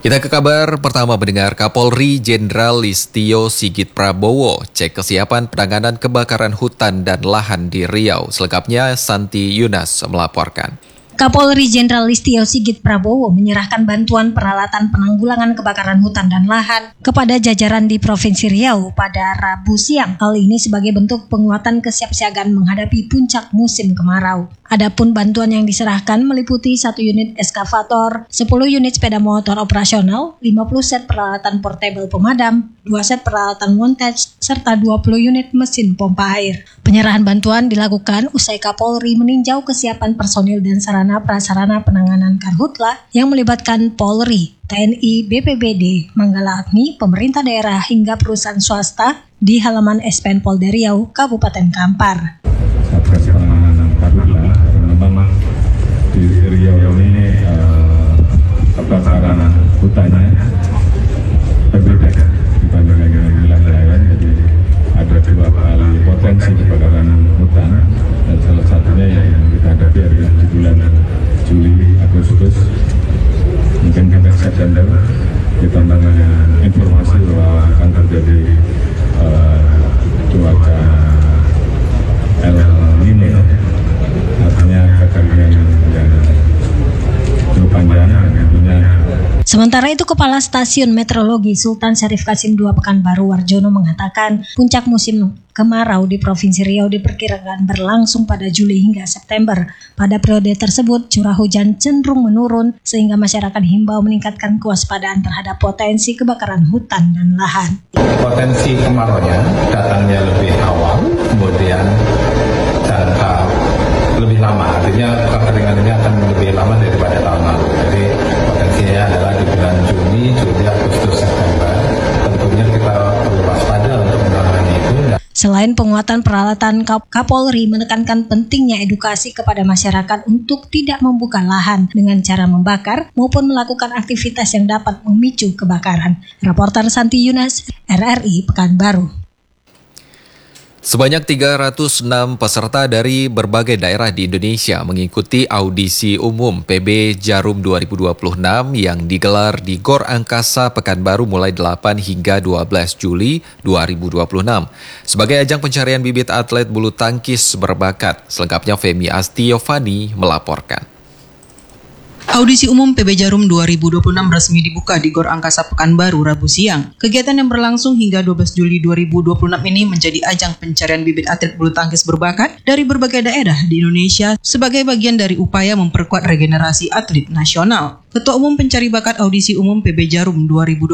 Kita ke kabar pertama mendengar Kapolri Jenderal Listio Sigit Prabowo cek kesiapan penanganan kebakaran hutan dan lahan di Riau. Selengkapnya Santi Yunas melaporkan. Kapolri Jenderal Listio Sigit Prabowo menyerahkan bantuan peralatan penanggulangan kebakaran hutan dan lahan kepada jajaran di Provinsi Riau pada Rabu siang. Hal ini sebagai bentuk penguatan kesiapsiagaan menghadapi puncak musim kemarau. Adapun bantuan yang diserahkan meliputi 1 unit eskavator, 10 unit sepeda motor operasional, 50 set peralatan portable pemadam, 2 set peralatan montage, serta 20 unit mesin pompa air. Penyerahan bantuan dilakukan usai Kapolri meninjau kesiapan personil dan sarana prasarana penanganan karhutla yang melibatkan Polri, TNI, BPBD, Manggala Agni, pemerintah daerah hingga perusahaan swasta di halaman SPN Polda Riau, Kabupaten Kampar. Satgas penanganan karhutla, memang di Riau ini kebakaran hutannya berbeda dibandingkan dengan wilayah lain. Jadi ada 2 kali potensi kebakaran hutan, dan salah satunya yang kita hadapi adalah di bulan Juli, Agustus, mungkin sampai September, ditambah dengan informasi bahwa akan terjadi cuaca El Nino, artinya kekeringan yang cukup panjang dan tentunya. Sementara itu, Kepala Stasiun Meteorologi Sultan Syarif Qasim II Pekanbaru Warjono mengatakan puncak musim kemarau di Provinsi Riau diperkirakan berlangsung pada Juli hingga September. Pada periode tersebut, curah hujan cenderung menurun sehingga masyarakat himbau meningkatkan kewaspadaan terhadap potensi kebakaran hutan dan lahan. Potensi kemaraunya datangnya lebih awal, kemudian jangka lebih lama, artinya kekeringan ini akan lebih lama daripada tahun lalu. Jadi potensinya adalah di bulan Juni, Agustus, September. Tentunya kita perlu waspada untuk menangani itu. Selain penguatan peralatan, Kapolri menekankan pentingnya edukasi kepada masyarakat untuk tidak membuka lahan dengan cara membakar maupun melakukan aktivitas yang dapat memicu kebakaran. Reporter Santi Yunas, RRI Pekanbaru. Sebanyak 306 peserta dari berbagai daerah di Indonesia mengikuti audisi umum PB Jarum 2026 yang digelar di Gor Angkasa Pekanbaru mulai 8 hingga 12 Juli 2026. Sebagai ajang pencarian bibit atlet bulu tangkis berbakat, selengkapnya Femi Astiovani melaporkan. Audisi umum PB Jarum 2026 resmi dibuka di Gor Angkasa Pekanbaru Rabu siang. Kegiatan yang berlangsung hingga 12 Juli 2026 ini menjadi ajang pencarian bibit atlet bulu tangkis berbakat dari berbagai daerah di Indonesia sebagai bagian dari upaya memperkuat regenerasi atlet nasional. Ketua Umum Pencari Bakat Audisi Umum PB Jarum 2026